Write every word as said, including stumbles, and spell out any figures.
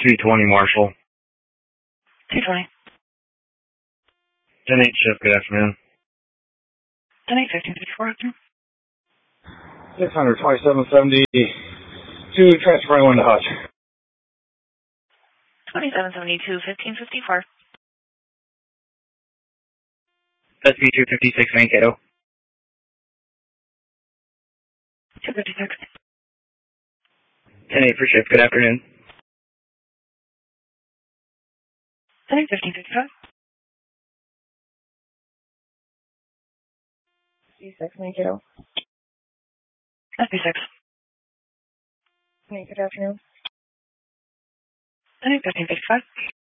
two twenty Marshall. two twenty. ten eight shift, good afternoon. ten eight fifteen fifty-four afternoon. six hundred twenty-seven seventy-two, transferring one to Hutch. twenty-seven seventy-two fifteen fifty-four. S B two fifty-six Mankato. two fifty-six. ten eight for shift, good afternoon. ten eight fifteen fifty-five. S B six Mankato. S B six. Good afternoon. ten eight fifteen fifty-five.